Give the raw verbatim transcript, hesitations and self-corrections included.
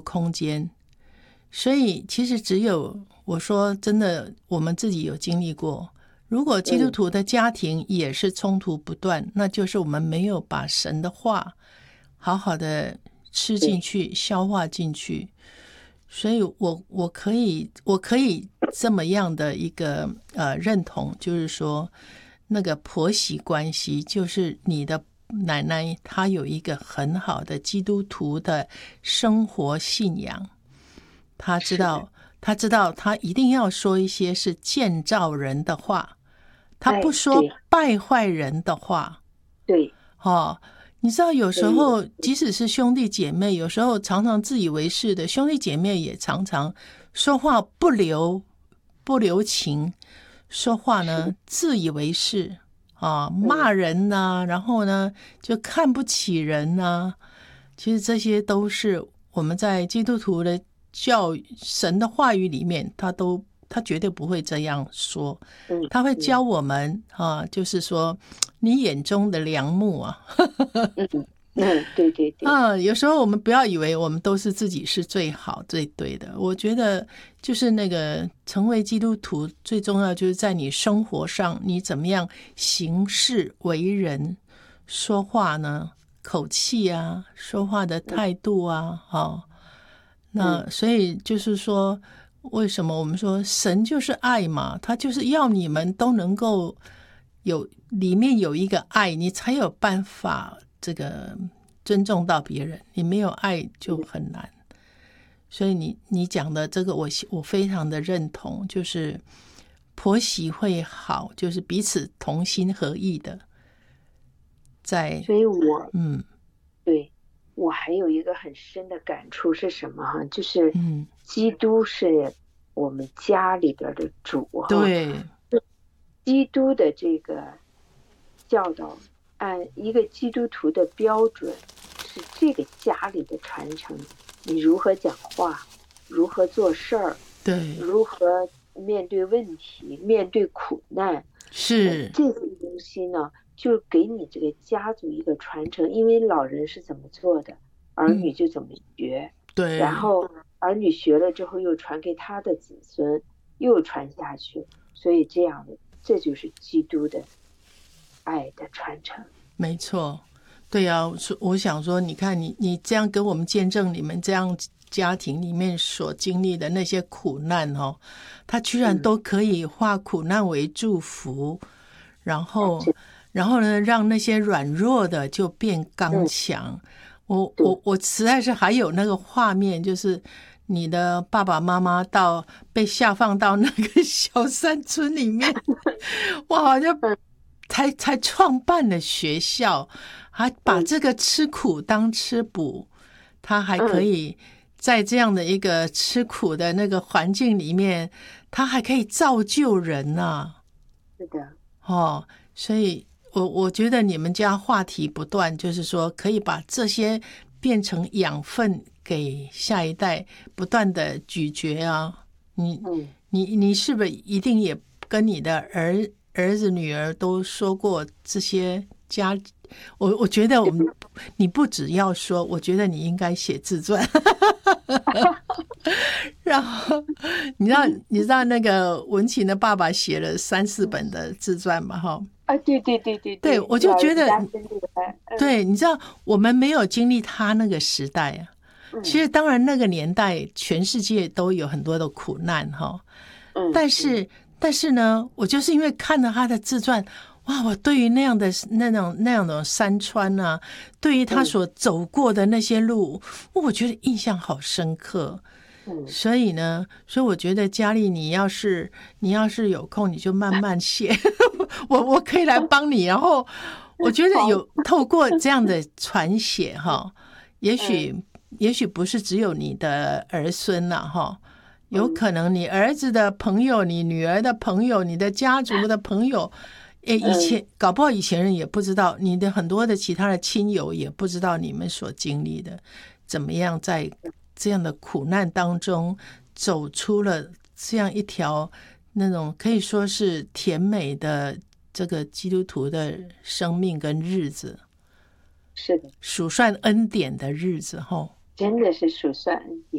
空间。所以其实只有我说真的，我们自己有经历过，如果基督徒的家庭也是冲突不断，那就是我们没有把神的话好好的吃进去消化进去。所以我我可以我可以这么样的一个呃认同，就是说那个婆媳关系，就是你的奶奶她有一个很好的基督徒的生活信仰，她知道她知道她一定要说一些是建造人的话，她不说败坏人的话。 对， 哦，你知道有时候即使是兄弟姐妹，有时候常常自以为是的兄弟姐妹也常常说话不留不留情，说话呢自以为是啊，骂人呐、啊，然后呢就看不起人呐、啊。其实这些都是我们在基督徒的教育神的话语里面，他都他绝对不会这样说，他会教我们啊，就是说你眼中的良木啊。 嗯嗯，对对对。 啊，有时候我们不要以为我们都是自己是最好最对的。我觉得就是那个成为基督徒最重要，就是在你生活上你怎么样行事为人，说话呢口气啊，说话的态度啊，哦，那所以就是说，为什么我们说神就是爱嘛？他就是要你们都能够有里面有一个爱，你才有办法这个尊重到别人。你没有爱就很难。所以你你讲的这个我我非常的认同，就是婆媳会好，就是彼此同心合意的。在所以我嗯， 对，我还有一个很深的感触是什么哈？就是基督是我们家里边的主哈。 对， 基督的这个教导，按一个基督徒的标准，是这个家里的传承。你如何讲话，如何做事儿， 对， 如何面对问题，面对苦难， 是这些东西呢，就给你这个家族一个传承。因为老人是怎么做的，儿女就怎么学， 嗯、对， 然后儿女学了之后又传给他的子孙，又传下去，所以这样的，这就是基督的爱的传承。 没错，对啊，我想说，你看你你这样跟我们见证你们这样家庭里面所经历的那些苦难哦，他居然都可以化苦难为祝福，然后然后呢，让那些软弱的就变刚强。我我我实在是还有那个画面，就是你的爸爸妈妈到被下放到那个小山村里面，我好像才才创办了学校，还把这个吃苦当吃补，他还可以在这样的一个吃苦的那个环境里面，他还可以造就人啊。 是的， 哦，所以我我觉得你们家话题不断，就是说可以把这些变成养分给下一代，不断的咀嚼啊。你、嗯、你你是不是一定也跟你的儿儿子女儿都说过这些家？我我觉得我们你不只要说，我觉得你应该写自传。然后你知道你知道那个文琴的爸爸写了三四本的自传嘛？哈啊，对对对对对，我就觉得， 嗯、 对，你知道我们没有经历他那个时代啊。 嗯、 其实当然那个年代全世界都有很多的苦难哈， 嗯， 但是、嗯、但是呢，我就是因为看了他的自传。哇！我对于那样的那种那样的山川啊，对于他所走过的那些路，嗯、我觉得印象好深刻。 嗯、 所以呢，所以我觉得佳丽，你要是你要是有空，你就慢慢写，我我可以来帮你。然后我觉得有透过这样的传写哈，也许、嗯、也许不是只有你的儿孙啦哈。有可能你儿子的朋友、你女儿的朋友、你的家族的朋友。诶，以前搞不好以前人也不知道，你的很多的其他的亲友也不知道你们所经历的，怎么样在这样的苦难当中走出了这样一条那种可以说是甜美的这个基督徒的生命跟日子。 是的， 数算恩典的日子吼， 真的是数算恩典。